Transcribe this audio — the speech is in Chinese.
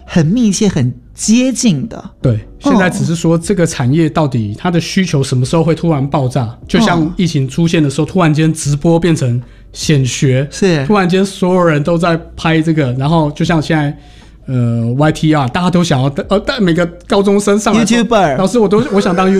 很密切、很接近的。 对，现在只是说这个产业到底它的需求什么时候会突然爆炸？就像疫情出现的时候，突然间直播变成显学， 是突然间所有人都在拍这个，然后就像现在。YTR 大家都想要每个高中生上来 YouTuber 老师我想当